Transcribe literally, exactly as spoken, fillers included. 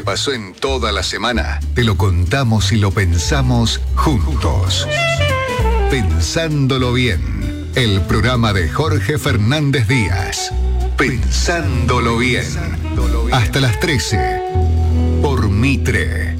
pasó en toda la semana, te lo contamos y lo pensamos juntos. Pensándolo bien, el programa de Jorge Fernández Díaz. Pensándolo bien. Hasta las trece, por Mitre.